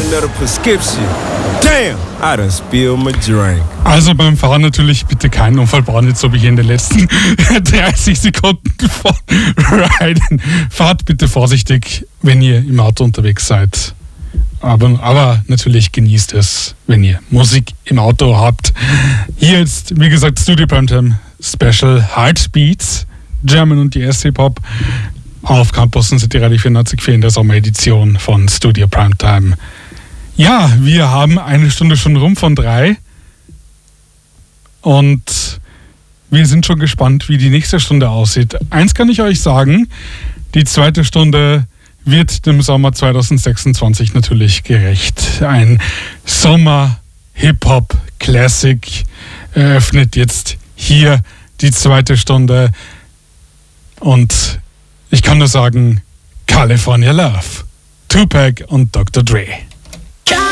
another prescription. Damn, I done spilled my drink. Also beim Fahren natürlich bitte keinen Unfall bauen, jetzt so wie hier in den letzten 30 Sekunden von Ryden. Fahrt bitte vorsichtig, wenn ihr im Auto unterwegs seid. Aber natürlich genießt es, wenn ihr Musik im Auto habt. Hier jetzt, wie gesagt, Studio Primetime Special Heartbeats, German und US Hip-Hop auf Campus und City Radio 94.4 in der Sommeredition von Studio Primetime. Ja, wir haben eine Stunde schon rum von 3 und wir sind schon gespannt, wie die nächste Stunde aussieht. Eins kann ich euch sagen, die zweite Stunde wird dem Sommer 2026 natürlich gerecht. Ein Sommer-Hip-Hop-Classic eröffnet jetzt hier die zweite Stunde und ich kann nur sagen, California Love, Tupac und Dr. Dre.